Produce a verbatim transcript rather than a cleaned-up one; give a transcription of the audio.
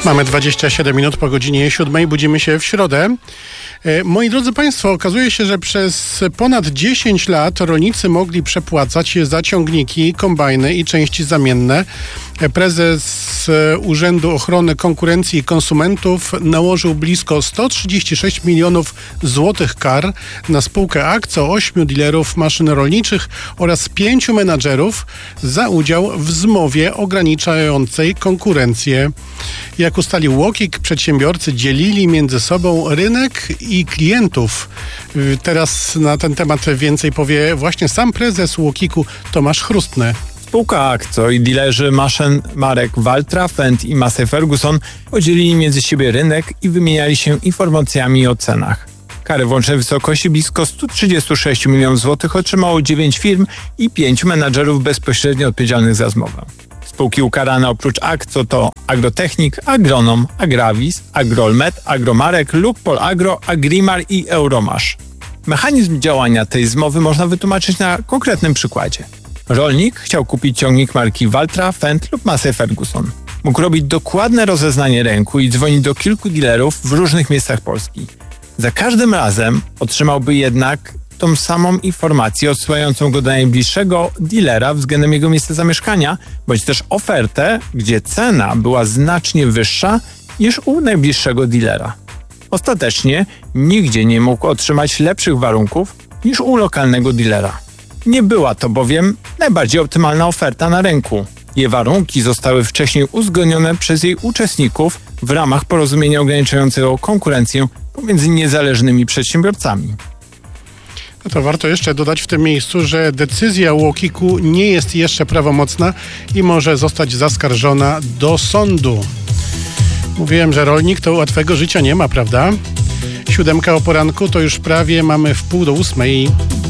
Mamy dwadzieścia siedem minut po godzinie siódmej. Budzimy się w środę. Moi drodzy Państwo, okazuje się, że przez ponad dziesięć lat rolnicy mogli przepłacać za ciągniki, kombajny i części zamienne. Prezes Urzędu Ochrony Konkurencji i Konsumentów nałożył blisko sto trzydzieści sześć milionów złotych kar na spółkę A K C, ośmiu dealerów maszyn rolniczych oraz pięciu menadżerów za udział w zmowie ograniczającej konkurencję. Jak ustalił UOKiK, przedsiębiorcy dzielili między sobą rynek i klientów. Teraz na ten temat więcej powie właśnie sam prezes UOKiK-u Tomasz Chrustny. Spółka A K C i dilerzy maszyn marek Valtra, Fendt i Massey Ferguson podzielili między siebie rynek i wymieniali się informacjami o cenach. Kary w łącznej wysokości blisko sto trzydzieści sześć milionów złotych otrzymało dziewięć firm i pięciu menadżerów bezpośrednio odpowiedzialnych za zmowę. Spółki ukarane oprócz A K C to Agrotechnik, Agronom, Agravis, Agrolmed, Agromarek, Lukpol Agro, Agrimar i Euromasz. Mechanizm działania tej zmowy można wytłumaczyć na konkretnym przykładzie. Rolnik chciał kupić ciągnik marki Valtra, Fendt lub Massey Ferguson. Mógł robić dokładne rozeznanie rynku i dzwonić do kilku dealerów w różnych miejscach Polski. Za każdym razem otrzymałby jednak tą samą informację odsyłającą go do najbliższego dealera względem jego miejsca zamieszkania, bądź też ofertę, gdzie cena była znacznie wyższa niż u najbliższego dealera. Ostatecznie nigdzie nie mógł otrzymać lepszych warunków niż u lokalnego dealera. Nie była to bowiem najbardziej optymalna oferta na rynku. Jej warunki zostały wcześniej uzgodnione przez jej uczestników w ramach porozumienia ograniczającego konkurencję pomiędzy niezależnymi przedsiębiorcami. No to warto jeszcze dodać w tym miejscu, że decyzja UOKiK-u nie jest jeszcze prawomocna i może zostać zaskarżona do sądu. Mówiłem, że rolnik to łatwego życia nie ma, prawda? Siódemka o poranku to już prawie mamy w pół do ósmej.